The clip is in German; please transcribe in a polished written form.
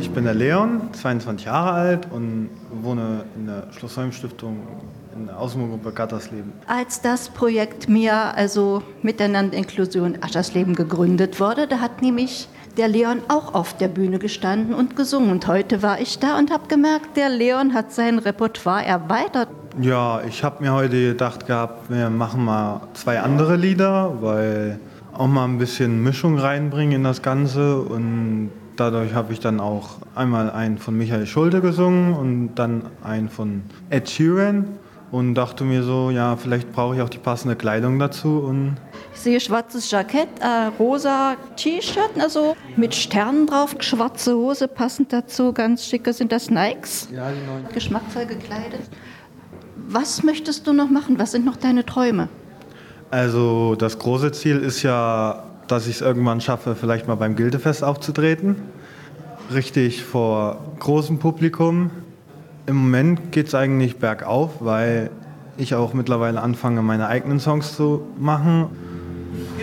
Ich bin der Leon, 22 Jahre alt und wohne in der Schloss-Holm-Stiftung in der Außenwohngruppe Gattersleben. Als das Projekt MIA, also Miteinander Inklusion Aschersleben, gegründet wurde, da hat nämlich der Leon auch auf der Bühne gestanden und gesungen. Und heute war ich da und habe gemerkt, der Leon hat sein Repertoire erweitert. Ja, ich habe mir heute gedacht gehabt, wir machen mal 2 andere Lieder, weil auch mal ein bisschen Mischung reinbringen in das Ganze. Und dadurch habe ich dann auch einmal einen von Michael Schulte gesungen und dann einen von Ed Sheeran. Und dachte mir so, ja, vielleicht brauche ich auch die passende Kleidung dazu. Und Ich sehe schwarzes Jackett, rosa T-Shirt, also mit Sternen drauf, schwarze Hose passend dazu, ganz schicke. Sind das Nikes? ja, die neuen. Geschmackvoll gekleidet. Was möchtest du noch machen? Was sind noch deine Träume? Also das große Ziel ist ja, dass ich es irgendwann schaffe, vielleicht mal beim Gildefest aufzutreten. Richtig vor großem Publikum. Im Moment geht es eigentlich bergauf, weil ich auch mittlerweile anfange, meine eigenen Songs zu machen.